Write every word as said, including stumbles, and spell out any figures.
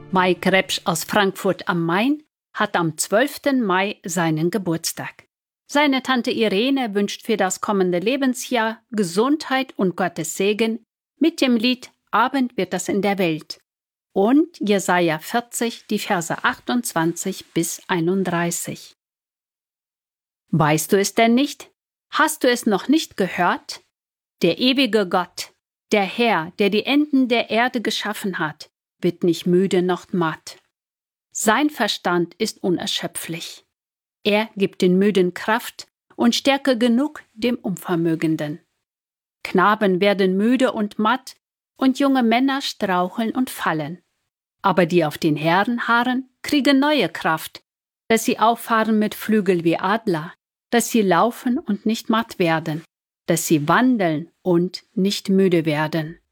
Mike Repsch aus Frankfurt am Main hat am zwölften Mai seinen Geburtstag. Seine Tante Irene wünscht für das kommende Lebensjahr Gesundheit und Gottes Segen mit dem Lied Abend wird das in der Welt und Jesaja vierzig, die Verse achtundzwanzig bis einunddreißig. Weißt du es denn nicht? Hast du es noch nicht gehört? Der ewige Gott, der Herr, der die Enden der Erde geschaffen hat, wird nicht müde noch matt. Sein Verstand ist unerschöpflich. Er gibt den Müden Kraft und Stärke genug dem Unvermögenden. Knaben werden müde und matt und junge Männer straucheln und fallen. Aber die auf den Herrn harren, kriegen neue Kraft, dass sie auffahren mit Flügel wie Adler, dass sie laufen und nicht matt werden, dass sie wandeln und nicht müde werden.